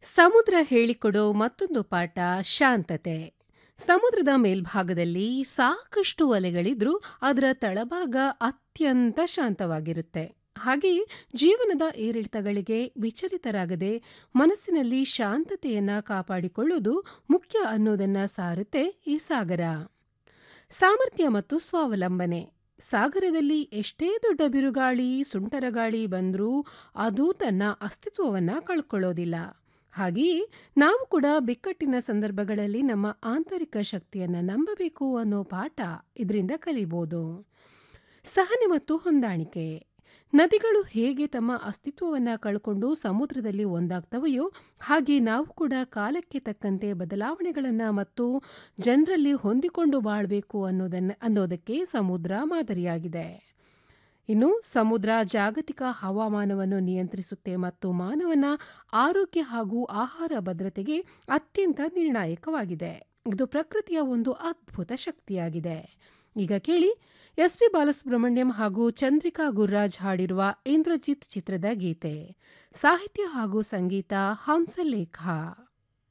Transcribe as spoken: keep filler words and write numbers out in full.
ಸಮುದ್ರ ಹೇಳಿಕೊಡೋ ಮತ್ತೊಂದು ಪಾಠ ಶಾಂತತೆ. ಸಮುದ್ರದ ಮೇಲ್ಭಾಗದಲ್ಲಿ ಸಾಕಷ್ಟು ಅಲೆಗಳಿದ್ರೂ ಅದರ ತಳಭಾಗ ಅತ್ಯಂತ ಶಾಂತವಾಗಿರುತ್ತೆ. ಹಾಗೆಯೇ ಜೀವನದ ಏರಿಳಿತಗಳಿಗೆ ವಿಚಲಿತರಾಗದೆ ಮನಸ್ಸಿನಲ್ಲಿ ಶಾಂತತೆಯನ್ನ ಕಾಪಾಡಿಕೊಳ್ಳುವುದು ಮುಖ್ಯ ಅನ್ನೋದನ್ನ ಸಾರುತ್ತೆ ಈ ಸಾಗರ. ಸಾಮರ್ಥ್ಯ ಮತ್ತು ಸ್ವಾವಲಂಬನೆ. ಸಾಗರದಲ್ಲಿ ಎಷ್ಟೇ ದೊಡ್ಡ ಬಿರುಗಾಳಿ ಸುಂಟರಗಾಳಿ ಬಂದ್ರೂ ಅದು ತನ್ನ ಅಸ್ತಿತ್ವವನ್ನ ಕಳ್ಕೊಳ್ಳೋದಿಲ್ಲ. ಹಾಗೆಯೇ ನಾವು ಕೂಡ ಬಿಕ್ಕಟ್ಟಿನ ಸಂದರ್ಭಗಳಲ್ಲಿ ನಮ್ಮ ಆಂತರಿಕ ಶಕ್ತಿಯನ್ನ ನಂಬಬೇಕು ಅನ್ನೋ ಪಾಠ ಇದರಿಂದ ಕಲಿಬೋದು. ಸಹನೆ ಮತ್ತು ಹೊಂದಾಣಿಕೆ. ನದಿಗಳು ಹೇಗೆ ತಮ್ಮ ಅಸ್ತಿತ್ವವನ್ನ ಕಳ್ಕೊಂಡು ಸಮುದ್ರದಲ್ಲಿ ಒಂದಾಗ್ತವೆಯೋ ಹಾಗೆ ನಾವು ಕೂಡ ಕಾಲಕ್ಕೆ ತಕ್ಕಂತೆ ಬದಲಾವಣೆಗಳನ್ನ ಮತ್ತು ಜನರಲ್ಲಿ ಹೊಂದಿಕೊಂಡು ಬಾಳ್ಬೇಕು ಅನ್ನೋದನ್ನ ಅನ್ನೋದಕ್ಕೆ ಸಮುದ್ರ ಮಾದರಿಯಾಗಿದೆ. ಇನ್ನು ಸಮುದ್ರ ಜಾಗತಿಕ ಹವಾಮಾನವನ್ನು ನಿಯಂತ್ರಿಸುತ್ತೆ ಮತ್ತು ಮಾನವನ ಆರೋಗ್ಯ ಹಾಗೂ ಆಹಾರ ಭದ್ರತೆಗೆ ಅತ್ಯಂತ ನಿರ್ಣಾಯಕವಾಗಿದೆ. ಇದು ಪ್ರಕೃತಿಯ ಒಂದು ಅದ್ಭುತ ಶಕ್ತಿಯಾಗಿದೆ. ಈಗ ಕೇಳಿ ಎಸ್ ಪಿ ಬಾಲಸುಬ್ರಹ್ಮಣ್ಯಂ ಹಾಗೂ ಚಂದ್ರಿಕಾ ಗುರ್ರಾಜ್ ಹಾಡಿರುವ ಇಂದ್ರಜಿತ್ ಚಿತ್ರದ ಗೀತೆ. ಸಾಹಿತ್ಯ ಹಾಗೂ ಸಂಗೀತ ಹಂಸಲೇಖ.